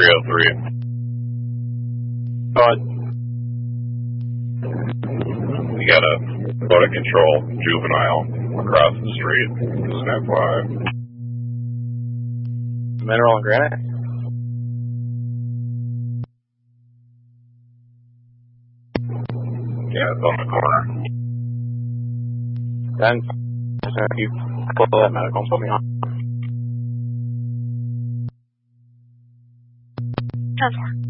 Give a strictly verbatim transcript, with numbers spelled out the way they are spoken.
three oh three. Go ahead. You got a out of control juvenile across the street. This is an F Y I. Mineral and Granite? Yeah, it's on the corner. Then, if you pull that medical and put me on. ten four.